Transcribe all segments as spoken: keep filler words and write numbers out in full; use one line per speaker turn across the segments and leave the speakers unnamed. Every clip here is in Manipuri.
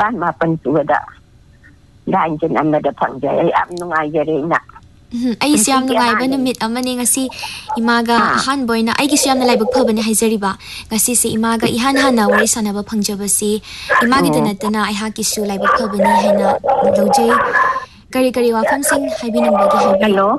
ꯅꯤꯄꯥꯜ ꯃꯥꯄꯜ ꯁꯨꯕꯗ ꯂꯥꯏꯟꯁꯤꯟ ꯑꯃꯗ ꯐꯪꯖꯩ ꯌꯥꯝ ꯅꯨꯡꯉꯥꯏꯖꯔꯦꯅ
ꯑꯩꯁꯨ ꯌꯥꯝ ꯅꯨꯡꯉꯥꯏꯕ ꯅꯨꯃꯤꯠ ꯑꯃꯅꯦ ꯉꯁꯤ ꯏꯃꯥꯒ ꯑꯍꯥꯟꯕ ꯑꯣꯏꯅ ꯑꯩꯒꯤꯁꯨ ꯌꯥꯝꯅ ꯂꯥꯏꯕꯛ ꯐꯕꯅꯦ ꯍꯥꯏꯖꯔꯤꯕ ꯉꯁꯤꯁꯦ ꯏꯃꯥꯒ ꯏꯍꯥꯟ ꯍꯥꯟꯅ ꯋꯥꯔꯤ ꯁꯥꯟꯅꯕ ꯐꯪꯖꯕꯁꯤ ꯏꯃꯥꯒꯤꯗ ꯅꯠꯇꯅ ꯑꯩꯍꯥꯛꯀꯤꯁꯨ ꯂꯥꯏꯕꯛ ꯐꯕꯅꯤ ꯍꯥꯏꯅ ꯂꯧꯖꯩ ꯀꯔꯤ ꯀꯔꯤ ꯋꯥꯐꯝꯁꯤꯡ ꯍꯥꯏꯕꯤꯅꯤꯡꯕꯒꯦ ꯍꯥꯏꯕꯤꯌꯨ
ꯍꯜꯂꯣ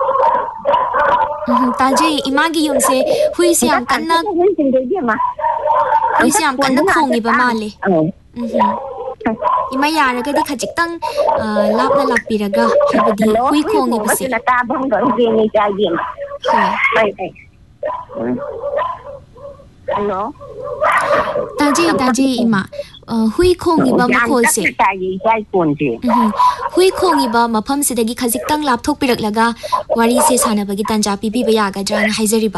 ꯎꯝ ꯇꯥꯖꯩ ꯏꯃꯥꯒꯤ ꯌꯨꯝꯁꯦ ꯍꯨꯏꯁꯦ ꯌꯥꯝ ꯀꯟꯅ ꯍꯨꯏꯁꯦ ꯌꯥꯝ ꯀꯟꯅ ꯈꯣꯡꯉꯤꯕ ꯃꯥꯜꯂꯦ ꯎꯝ ꯏꯃꯥ ꯌꯥꯔꯒꯗꯤ ꯈꯖꯤꯛꯇꯪ ꯂꯥꯞꯅ ꯂꯥꯛꯄꯤꯔꯒ ꯍꯥꯏꯕꯗꯤ ꯍꯨꯏ ꯈꯣꯡꯉꯤꯕꯁꯦ ꯍꯣꯏ
ꯍꯜꯂꯣ
ꯇꯥꯖꯩ ꯇꯥꯖꯩ ꯏꯃꯥ ꯍꯨꯏ ꯈꯣꯡꯉꯤꯕ ꯃꯈꯣꯜꯁꯦ ꯎꯝ ꯍꯨꯏ ꯈꯣꯡꯉꯤꯕ ꯃꯐꯝꯁꯤꯗꯒꯤ ꯈꯖꯤꯛꯇꯪ ꯂꯥꯞꯊꯣꯛꯄꯤꯔꯛꯂꯒ ꯋꯥꯔꯤꯁꯦ ꯁꯥꯟꯅꯕꯒꯤ ꯇꯥꯟꯖꯥ ꯄꯤꯕꯤꯕ ꯌꯥꯒꯗ꯭ꯔꯥꯅ ꯍꯥꯏꯖꯔꯤꯕ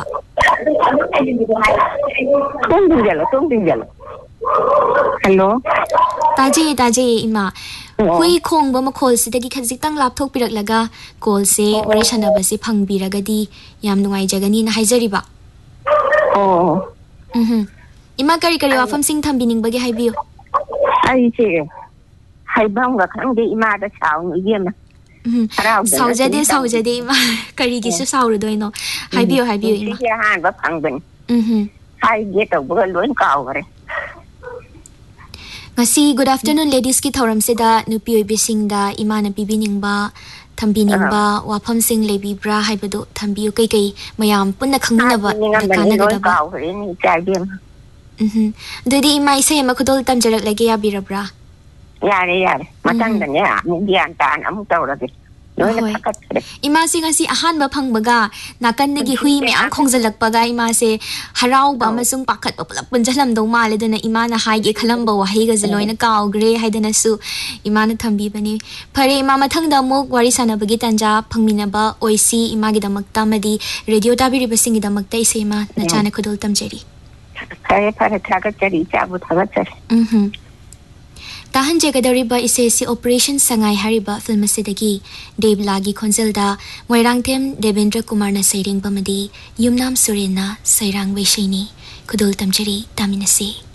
ꯍꯜꯂꯣ
ꯇꯥꯖꯩꯌꯦ ꯇꯥꯖꯩꯌꯦ ꯏꯃꯥ ꯍꯨꯏ ꯈꯣꯡꯕ ꯃꯈꯣꯜꯁꯤꯗꯒꯤ ꯈꯖꯤꯛꯇꯪ ꯂꯥꯞꯊꯣꯛꯄꯤꯔꯛꯂꯒ ꯀꯣꯜꯁꯦ ꯋꯥꯔꯤ ꯁꯥꯟꯅꯕꯁꯦ ꯐꯪꯕꯤꯔꯒꯗꯤ ꯌꯥꯝ ꯅꯨꯡꯉꯥꯏꯖꯒꯅꯤꯅ ꯍꯥꯏꯖꯔꯤꯕ
ꯑꯣ
ꯎꯝ ꯏꯃꯥ ꯀꯔꯤ ꯀꯔꯤ ꯋꯥꯐꯝꯁꯤꯡ ꯊꯝꯕꯤꯅꯤꯡꯕꯒꯦ ꯍꯥꯏꯕꯤꯌꯨ
ꯑꯩꯁꯦ ꯍꯥꯏꯐꯝꯒ ꯈꯪꯗꯦ ꯏꯃꯥꯗ ꯁꯥꯎꯅ ꯏꯕꯦꯝꯃ
ꯎꯝ ꯁꯥꯎꯖꯗꯦ ꯁꯥꯎꯖꯗꯦ ꯏꯃꯥ ꯀꯔꯤꯒꯤꯁꯨ ꯁꯥꯎꯔꯨꯗꯣꯏꯅꯣ ꯍꯥꯏꯕꯤꯌꯨ ꯍꯥꯏꯕꯤꯌꯨ ꯏꯃꯥ
ꯄꯨꯟꯁꯤꯒꯤ ꯑꯍꯥꯟꯕ ꯐꯪꯕꯅꯤ
ꯎꯝ
ꯍꯥꯏꯒꯦ ꯇꯧꯕꯒ ꯂꯣꯏ ꯀꯥꯎꯈ꯭ꯔꯦ
ngasi good afternoon ladies ki thoramsida nupi oibisingda imana pibiningba thambiningba wafamsing lebibra haibadu thambiyu kai kai mayam punna khangminaba dakana gadaba mhm dodi imai se ma khudol tamjarak lage ya birabra
yare yare matang da ne amu gyan tan amu tawrage
ima se ngasi ahan ba phangbaga nakan negi hui me ang khongjalakpaga ima se harau ba masung pakhat pa pulak punjalam do male dana ima na haige khalam ba wahi ga zeloina kaugre haidana su ima na thambi bani phare ima mathang da muk wari sana bagi tanja phangmina ba oisi ima gi damakta madi radio ta biri basing gi damakta ise ima na chana khudol tamjeri
phare phare thagat chari chabu thagat chari
mhm tahan jegadariba ise si operation sangai hariba film asidagi devlagi khonjelda moirangthem devendra kumar na sairing pamadi yumnam surena sairang weishaini khudul tamjari taminasi